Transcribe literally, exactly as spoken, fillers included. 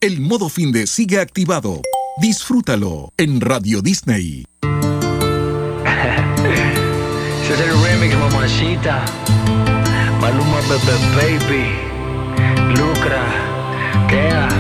El modo fin de sigue activado. Disfrútalo en Radio Disney. Ese es el remix, mamacita. Maluma, bebé, baby. Lucra. Kea.